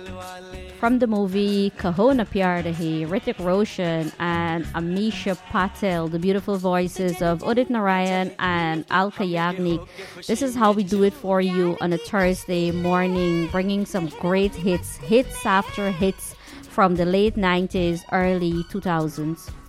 From the movie Kaho Na Pyar Rahe, Hrithik Roshan and Amisha Patel, the beautiful voices of Udit Narayan and Alka Yagnik. This is how we do it for you on a Thursday morning, bringing some great hits after hits from the late 90s, early 2000s.